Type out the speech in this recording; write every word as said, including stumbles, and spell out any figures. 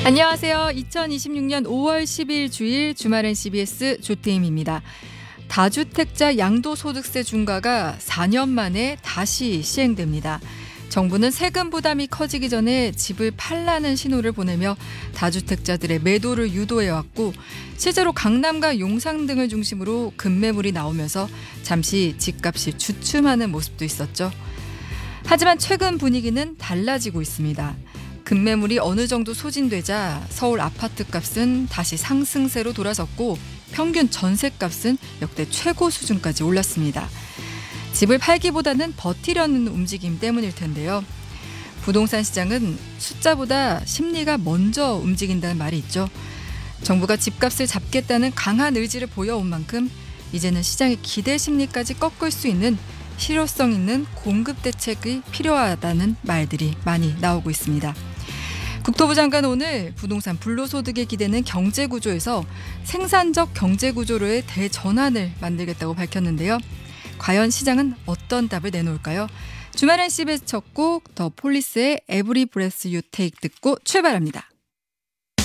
안녕하세요. 이천이십육년 오월 십일 주일 주말엔 씨비에스 조태임입니다. 다주택자 양도소득세 중과가 사 년 만에 다시 시행됩니다. 정부는 세금 부담이 커지기 전에 집을 팔라는 신호를 보내며 다주택자들의 매도를 유도해왔고, 실제로 강남과 용산 등을 중심으로 급매물이 나오면서 잠시 집값이 주춤하는 모습도 있었죠. 하지만 최근 분위기는 달라지고 있습니다. 급매물이 어느 정도 소진되자 서울 아파트값은 다시 상승세로 돌아섰고, 평균 전셋값은 역대 최고 수준까지 올랐습니다. 집을 팔기보다는 버티려는 움직임 때문일 텐데요. 부동산 시장은 숫자보다 심리가 먼저 움직인다는 말이 있죠. 정부가 집값을 잡겠다는 강한 의지를 보여온 만큼 이제는 시장의 기대 심리까지 꺾을 수 있는 실효성 있는 공급 대책이 필요하다는 말들이 많이 나오고 있습니다. 국토부 장관은 오늘 부동산 불로소득에 기대는 경제구조에서 생산적 경제구조로의 대전환을 만들겠다고 밝혔는데요. 과연 시장은 어떤 답을 내놓을까요? 주말엔 씨비에스 첫 곡 더 폴리스의 에브리 브레스 유 테이크 듣고 출발합니다.